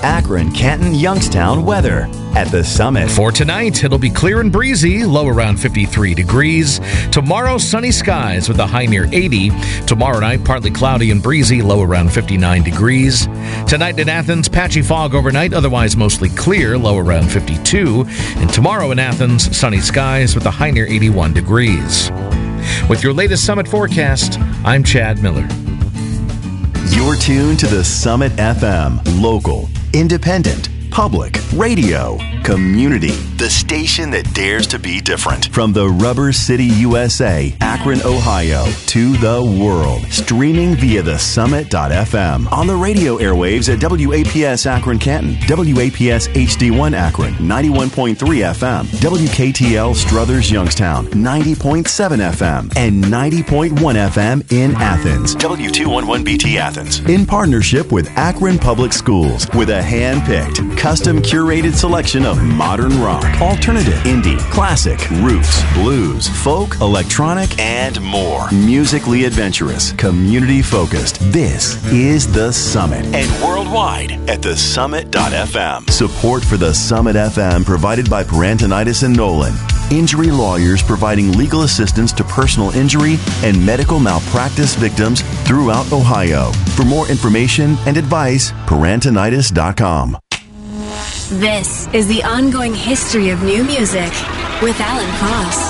Akron, Canton, Youngstown weather at the Summit. For tonight, it'll be clear and breezy, low around 53 degrees. Tomorrow, sunny skies with a high near 80. Tomorrow night, partly cloudy and breezy, low around 59 degrees. Tonight in Athens, patchy fog overnight, otherwise mostly clear, low around 52. And tomorrow in Athens, sunny skies with a high near 81 degrees. With your latest Summit forecast, I'm Chad Miller. You're tuned to the Summit FM, local, independent, public, radio, community, the station that dares to be different. From the Rubber City, USA, Akron, Ohio, to the world. Streaming via the Summit.fm. On the radio airwaves at WAPS Akron Canton, WAPS HD1 Akron, 91.3 FM, WKTL Struthers Youngstown, 90.7 FM, and 90.1 FM in Athens, W211BT Athens. In partnership with Akron Public Schools, with a hand-picked, custom curated selection of modern rock, alternative, indie, classic, roots, blues, folk, electronic, and more. Musically adventurous, community focused. This is The Summit, and worldwide at thesummit.fm. Support for The Summit FM provided by Parantonitis and Nolan. Injury lawyers providing legal assistance to personal injury and medical malpractice victims throughout Ohio. For more information and advice, parantonitis.com. This is the ongoing history of new music with Alan Cross.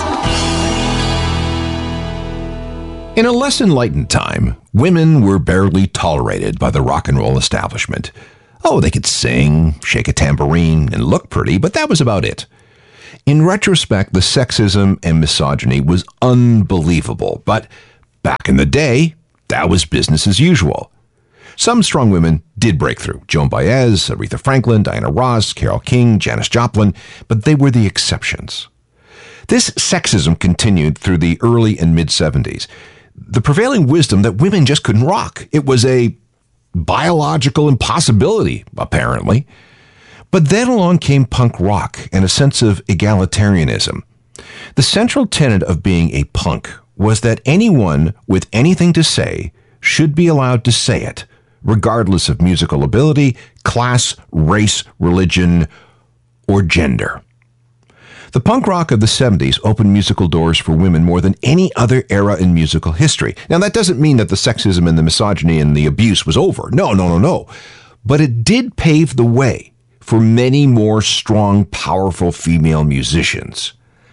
In a less enlightened time, women were barely tolerated by the rock and roll establishment. Oh, they could sing, shake a tambourine, and look pretty, but that was about it. In retrospect, the sexism and misogyny was unbelievable, but back in the day, that was business as usual. Some strong women did break through. Joan Baez, Aretha Franklin, Diana Ross, Carole King, Janis Joplin, but they were the exceptions. This sexism continued through the early and mid-70s. The prevailing wisdom that women just couldn't rock. It was a biological impossibility, apparently. But then along came punk rock and a sense of egalitarianism. The central tenet of being a punk was that anyone with anything to say should be allowed to say it, regardless of musical ability, class, race, religion, or gender. The punk rock of the 70s opened musical doors for women more than any other era in musical history. Now, that doesn't mean that the sexism and the misogyny and the abuse was over. No. But it did pave the way for many more strong, powerful female musicians.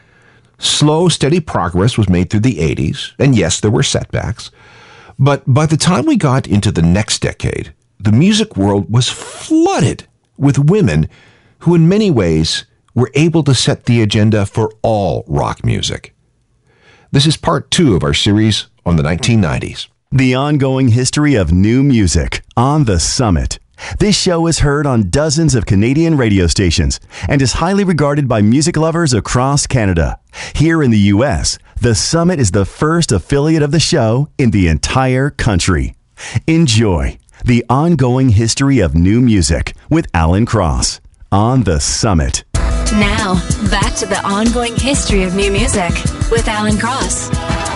Slow, steady progress was made through the 80s, and yes, there were setbacks. But by the time we got into the next decade, the music world was flooded with women who in many ways were able to set the agenda for all rock music. This is part 2 of our series on the 1990s. The ongoing history of new music on The Summit. This show is heard on dozens of Canadian radio stations and is highly regarded by music lovers across Canada. Here in the U.S., The Summit is the first affiliate of the show in the entire country. Enjoy the ongoing history of new music with Alan Cross on The Summit. Now, back to the ongoing history of new music with Alan Cross.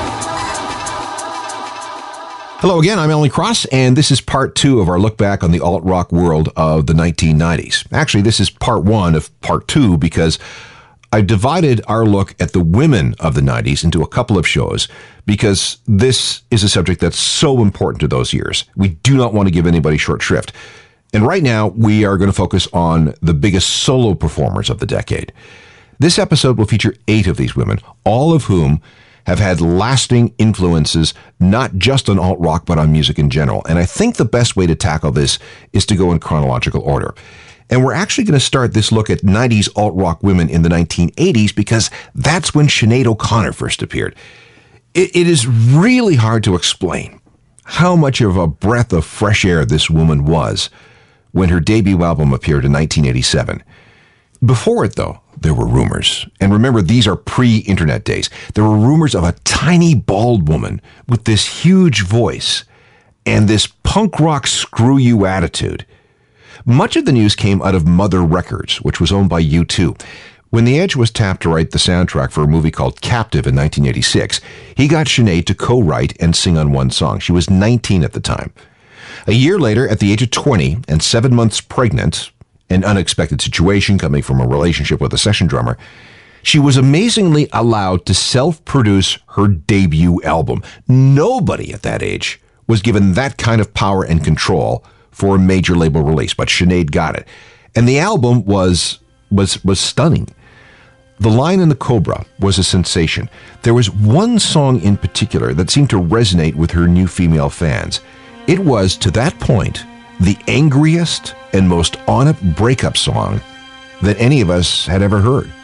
Hello again, I'm Alan Cross, and this is part 2 of our look back on the alt-rock world of the 1990s. Actually, this is part 1 of part 2 because I've divided our look at the women of the 90s into a couple of shows because this is a subject that's so important to those years. We do not want to give anybody short shrift. And right now, we are going to focus on the biggest solo performers of the decade. This episode will feature 8 of these women, all of whom have had lasting influences, not just on alt-rock, but on music in general. And I think the best way to tackle this is to go in chronological order. And we're actually going to start this look at 90s alt-rock women in the 1980s because that's when Sinead O'Connor first appeared. It is really hard to explain how much of a breath of fresh air this woman was when her debut album appeared in 1987. Before it, though, there were rumors. And remember, these are pre-internet days. There were rumors of a tiny bald woman with this huge voice and this punk rock screw you attitude. Much of the news came out of Mother Records, which was owned by U2. When The Edge was tapped to write the soundtrack for a movie called Captive in 1986, he got Sinead to co-write and sing on one song. She was 19 at the time. A year later, at the age of 20 and 7 months pregnant, an unexpected situation coming from a relationship with a session drummer, she was amazingly allowed to self-produce her debut album. Nobody at that age was given that kind of power and control for a major label release, but Sinead got it. And the album was stunning. The Lion and the Cobra was a sensation. There was one song in particular that seemed to resonate with her new female fans. It was, to that point, the angriest and most on-it breakup song that any of us had ever heard.